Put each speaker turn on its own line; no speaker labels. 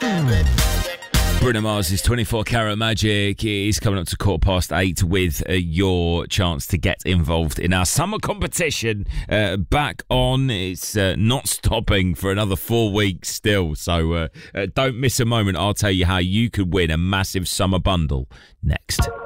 Bruno Mars' 24 Karat Magic is coming up to 8:15 with your chance to get involved in our summer competition. Back on, it's not stopping for another 4 weeks still, so don't miss a moment. I'll tell you how you could win a massive summer bundle next.